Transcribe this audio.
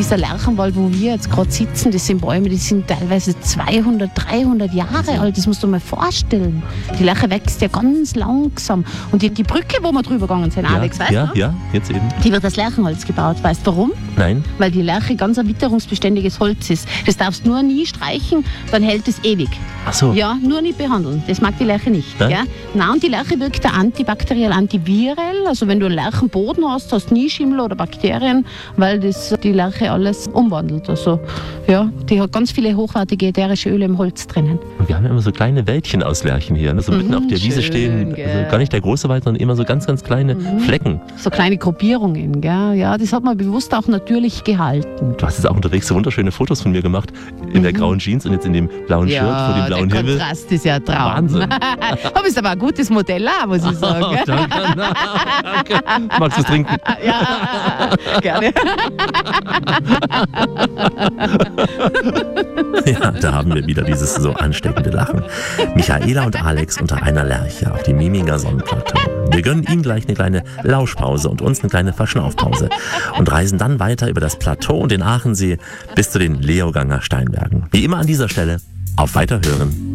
dieser Lärchenwald, wo wir jetzt gerade sitzen, das sind Bäume, die sind teilweise 200, 300 Jahre alt. Das musst du dir mal vorstellen. Die Lärche wächst ja ganz langsam. Und die Brücke, wo wir drüber gegangen sind, Alex, weißt du? Ja, jetzt eben. Die wird aus Lärchenholz gebaut. Weißt du warum? Nein. Weil die Lärche ganz ein witterungsbeständiges Holz ist. Das darfst du nur nie streichen, dann hält es ewig. Ach so. Ja, nur nicht behandeln. Das mag die Lärche nicht. Nein? Ja? Nein, und die Lärche wirkt da antibakteriell, antivirell. Also wenn du einen Lärchenboden hast, hast du nie Schimmel oder Bakterien, weil das die Lärche alles umwandelt. Also ja, die hat ganz viele hochwertige ätherische Öle im Holz drinnen. Und wir haben ja immer so kleine Wäldchen aus Lärchen hier. So mitten auf der Wiese stehen, also gar nicht der große Wald, sondern immer so ganz, ganz kleine Flecken. So kleine Gruppierungen, gell? Ja, das hat man bewusst auch natürlich gehalten. Du hast jetzt auch unterwegs so wunderschöne Fotos von mir gemacht, in der grauen Jeans und jetzt in dem blauen Shirt vor dem blauen Himmel. Der Kontrast ist ja ein Traum. Wahnsinn. Aber ist aber ein gutes Modell auch, muss ich sagen. Oh, danke. Magst du es trinken? Ja, gerne. Ja, da haben wir wieder dieses so ansteckende Lachen. Michaela und Alex unter einer Lerche auf dem Miminger Sonnenplateau. Wir gönnen ihnen gleich eine kleine Lauschpause und uns eine kleine Verschnaufpause und reisen dann weiter über das Plateau und den Aachensee bis zu den Leoganger Steinbergen. Wie immer an dieser Stelle, auf Weiterhören.